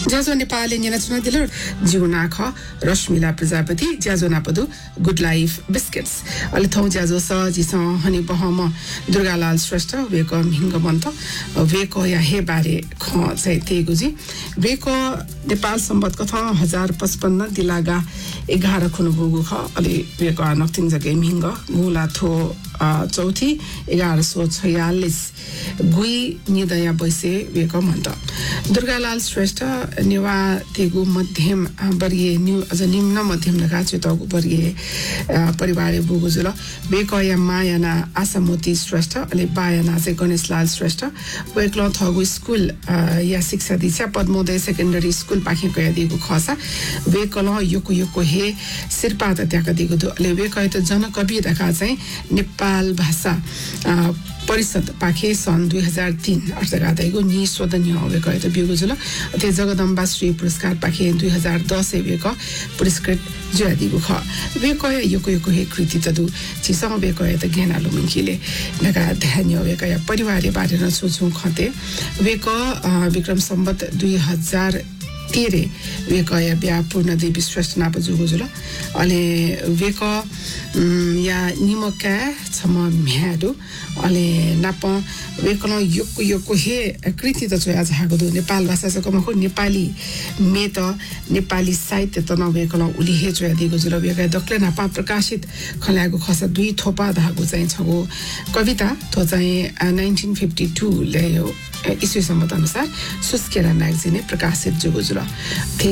ज्याजो नेपालले निना दिल जीवना ख रश्मिला प्रजापति ज्याजो नापदु गुड लाइफ बिस्किट्स अलि थौ ज्याजो स जिस हनी बहम दुर्गालाल श्रेष्ठ वेक मिंग बन्त वेक या हे बारे ख चाहिँ तेगुजी वेक नेपाल सम्बत कथा 1055 दिलागा 11 खुनु बुगु ख अलि वेक नक्तिङ जगे मिंग गुला थो चौथी 1146 गुई निदया बैसे वेक मन्त दुर्गालाल श्रेष्ठ निवा तेगु मध्यम वर्गीय न्यू अझ निम्न मध्यम लगा चेतगु वर्गीय परिवार बुगुजुल बेकया मायाना आसामोती श्रेष्ठ अले बायना चाहिँ गणेशलाल श्रेष्ठ वेक्ल थगु स्कुल या शिक्षा दिशा पद्मोदय सेकेन्डरी स्कुल पाखे कया दिगु खसा वेकल योको हे सिरपा त त्याका दिगु अले वेकय त जनकवि रखा चाहिँ नेपाल भाषा परिषद पाखे सन् 2003 अर्धगादैको निस्वदनीय हवेको त बिगुजुल ते जगदम्बा श्री पुरस्कार पाखे 2010 वेक पुरस्कृत ज्यादिगु ख वेक योको हे कृति तदु चिसम वेक त ज्ञानालु मिखिले नगा ध्यान वेक परिवारले बारे न सोचु खते वेक विक्रम सम्बत 2013 वेक ब्या पूर्ण देवी श्रेष्ठ नाप जुगुजुल अले वेक या निमका छम म्याडु अले नाप वेकल योको हे कृति त चाहिँ आज हागो दु नेपाल भाषा छ कमको नेपाली मे त नेपाली साहित्य त नवेकल उली हे चाहिँ दिगो जुल वेक दक्ले नापा प्रकाशित खलागो खसा दुई थोपा धागो चाहिँ छगो कविता त चाहिँ 1952 ल्यायो ईस्वी सम्मत अनुसार सुस्केरा म्यागजिने प्रकाशित जुगो जुल थे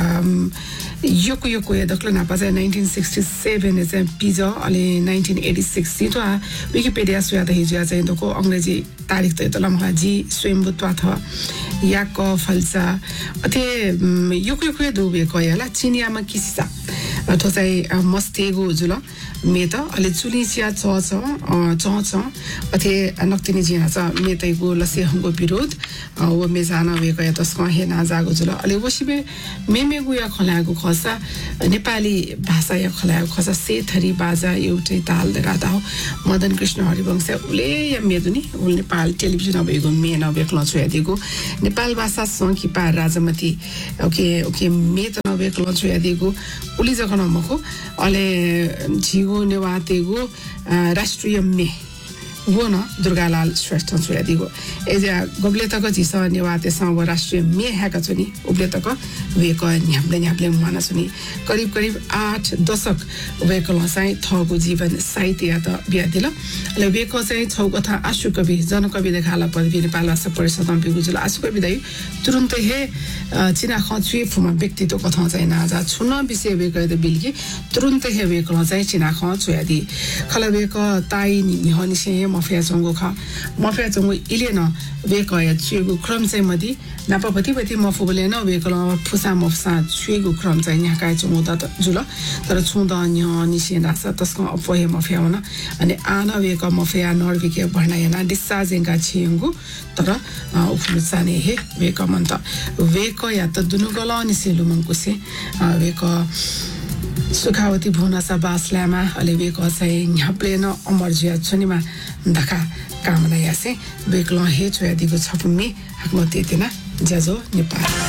योको या दक्ले नापा चाहिँ 1967 चाहिँ पिजो अले 1986 तो विकिपीडिया सुयाद हिजो चाहिँ दको अंग्रेजी तारिख त लम्हा जी स्वयंभूत्वा थ याक फल्सा अथे योको दुबे कयाला चिनियामा किसिसा अथवा चाहिँ मस्तेगो जुल मे त अले चुलिसिया छ अथे नक्तिनी जिना छ मेतैगो लसे हंगो विरोध व मेजाना वेक या तस्क हे ना जागो जुल अले वसिबे मेमेगु या खलागो खसा नेपाली भाषा या खलागो खसा सेथरी बाजा एउटै ताल लगाता हो मदन कृष्ण हरिवंश उले या मेदुनी उले नेपाल टेलिभिजन अबेगो मे नबेक्ल छयादिगो नेपाल भाषा संकी पार राजमती ओके मे त नबेक्ल छयादिगो उली जगन मखो अले झिगो नेवातेगो राष्ट्रिय मे वो न दुर्गालाल श्रेष्ठ छुयादिगो एजा गब्लेतक जिस नेवाते स राष्ट्रिय मे हैका छनि उब्लेतक वेक न्याप्ले माना छनि करिब 8 दशक वेकल चाहिँ थगो जीवन साहित्य त बियादिल ले वेक चाहिँ छौ कथा आशु कवि जनकवि देखाला पदवी नेपाल भाषा परिषद बिगुजुल आशु कवि दै तुरुन्तै हे चिना खचुए फुमा व्यक्तित्व कथा चाहिँ नाजा छुन विषय वेक द बिलकी तुरुन्तै हे वेकल चाहिँ चिना खचुयादि खला वेक ताई निहनि से मफिया चंगो इले न वेक या छुगु क्रम चाहिँ मदि नापपति मफुबले न वेकल फुसा मफसा छुगु क्रम चाहिँ यहाँका चंगो त जुल तर छुद न्य निसे नास तस्को अपहे मफिया हुन अनि आना वेक मफिया नर्विके भर्नायना दिसा जेंगा छिंगु तर उफुल साने हे वेक मन्त वेक या त दुनु गल निसे लुमंकुसे वेक सुखावती भुवनसा बासलामा अलेवेक चाहिँ न्याप्ले न अमरजिया छनिमा दखा कामना यासे बेकल हे छयादिगो छपुमे हकमते तेना ज्याजो नेपाल